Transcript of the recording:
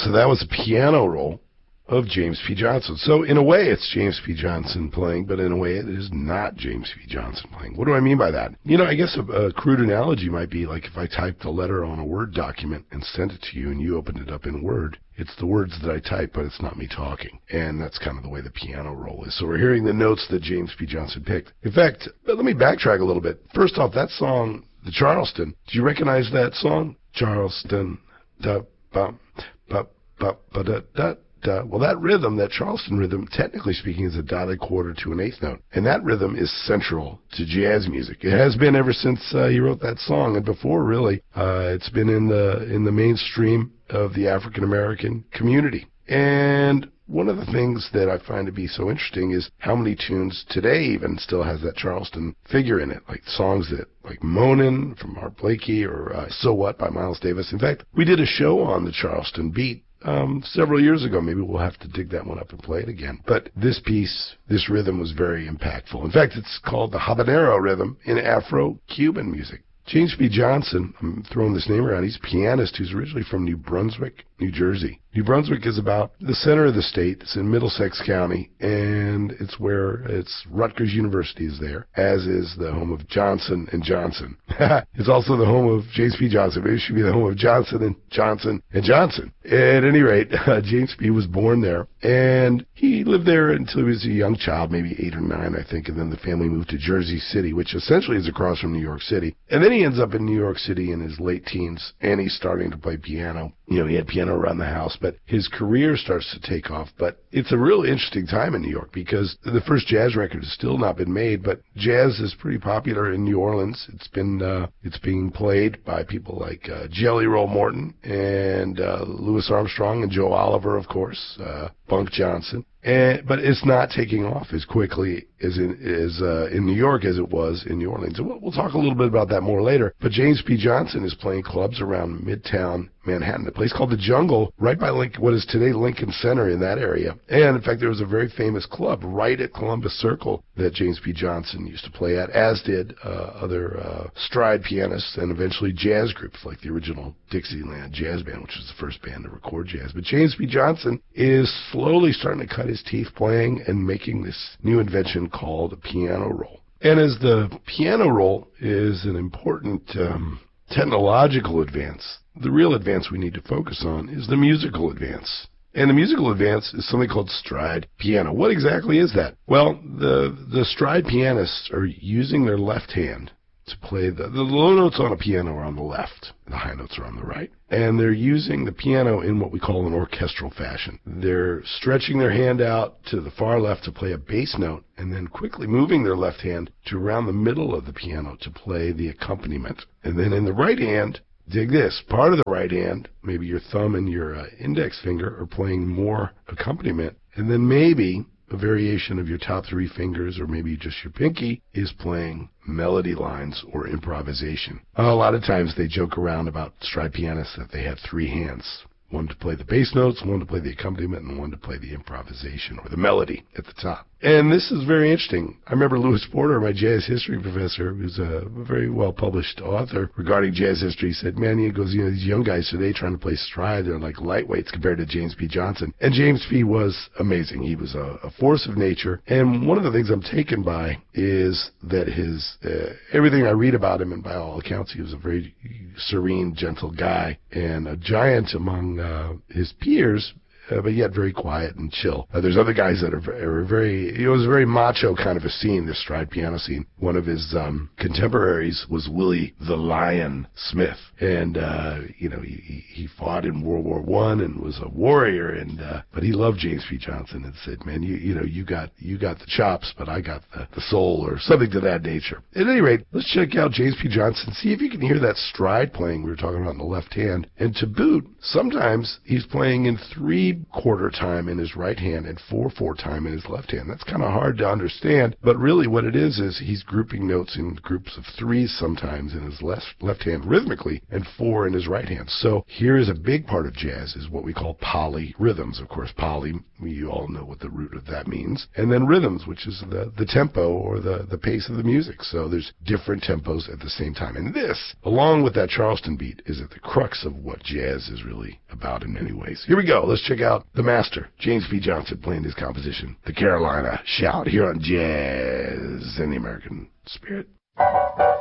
so that was a piano roll of James P. Johnson. So in a way, it's James P. Johnson playing, but in a way, it is not James P. Johnson playing. What do I mean by that? I guess a crude analogy might be like if I typed a letter on a Word document and sent it to you and you opened it up in Word. It's the words that I type, but it's not me talking. And that's kind of the way the piano roll is. So we're hearing the notes that James P. Johnson picked. In fact, let me backtrack a little bit. First off, that song, the Charleston, do you recognize that song? Charleston, da-bum-ba-ba-da-da. Well, that rhythm, that Charleston rhythm, technically speaking, is a dotted quarter to an eighth note. And that rhythm is central to jazz music. It has been ever since he wrote that song. And before, really, it's been in the mainstream of the African-American community. And one of the things that I find to be so interesting is how many tunes today even still has that Charleston figure in it, like songs that, like Moanin' from Art Blakey or So What by Miles Davis. In fact, we did a show on the Charleston beat several years ago. Maybe we'll have to dig that one up and play it again. But this piece, this rhythm was very impactful. In fact, it's called the habanero rhythm in Afro-Cuban music. James P. Johnson, I'm throwing this name around, he's a pianist who's originally from New Brunswick, New Jersey. New Brunswick is about the center of the state. It's in Middlesex County, and it's Rutgers University is there, as is the home of Johnson & Johnson. It's also the home of James P. Johnson. Maybe it should be the home of Johnson & Johnson & Johnson. At any rate, James P. was born there, and he lived there until he was a young child, maybe 8 or 9, I think, and then the family moved to Jersey City, which essentially is across from New York City. And then he ends up in New York City in his late teens, and he's starting to play piano. He had piano around the house, but his career starts to take off. But it's a really interesting time in New York because the first jazz record has still not been made, but jazz is pretty popular in New Orleans. It's being played by people like Jelly Roll Morton and Louis Armstrong and Joe Oliver, of course, Bunk Johnson. But it's not taking off as quickly as in New York as it was in New Orleans. And we'll talk a little bit about that more later. But James P. Johnson is playing clubs around Midtown Manhattan, a place called The Jungle, right by what is today Lincoln Center in that area. And, in fact, there was a very famous club right at Columbus Circle that James P. Johnson used to play at, as did other stride pianists and eventually jazz groups like the original Dixieland Jazz Band, which was the first band to record jazz. But James P. Johnson is slowly starting to cut his teeth playing and making this new invention called a piano roll. And as the piano roll is an important technological advance, the real advance we need to focus on is the musical advance. And the musical advance is something called stride piano. What exactly is that? Well, the stride pianists are using their left hand to play the low notes on a piano are on the left, the high notes are on the right. And they're using the piano in what we call an orchestral fashion. They're stretching their hand out to the far left to play a bass note, and then quickly moving their left hand to around the middle of the piano to play the accompaniment. And then in the right hand, dig this, part of the right hand, maybe your thumb and your index finger are playing more accompaniment, and then maybe a variation of your top 3 fingers, or maybe just your pinky, is playing melody lines or improvisation. A lot of times they joke around about stride pianists that they have 3 hands. One to play the bass notes, one to play the accompaniment, and one to play the improvisation or the melody at the top. And this is very interesting. I remember Louis Porter, my jazz history professor, who's a very well-published author regarding jazz history, said, man, he goes, these young guys today trying to play stride, they're like lightweights compared to James P. Johnson. And James P. was amazing. He was a force of nature. And one of the things I'm taken by is that his everything I read about him, and by all accounts, he was a very serene, gentle guy and a giant among his peers, but yet very quiet and chill. There's other guys that are very, it was a very macho kind of a scene, this stride piano scene. One of his contemporaries was Willie the Lion Smith. And, he fought in World War I and was a warrior, but he loved James P. Johnson and said, man, you got the chops, but I got the soul, or something to that nature. At any rate, let's check out James P. Johnson, see if you can hear that stride playing we were talking about in the left hand. And to boot, sometimes he's playing in 3 quarter time in his right hand and 4/4 time in his left hand. That's kind of hard to understand, but really what it is he's grouping notes in groups of 3s sometimes in his left hand rhythmically and 4 in his right hand. So here is a big part of jazz is what we call polyrhythms. Of course, poly, you all know what the root of that means. And then rhythms, which is the tempo or the pace of the music. So there's different tempos at the same time. And this, along with that Charleston beat, is at the crux of what jazz is really about in many ways. Here we go. Let's check out the master, James P. Johnson, playing his composition, The Carolina Shout, here on Jazz and the American Spirit.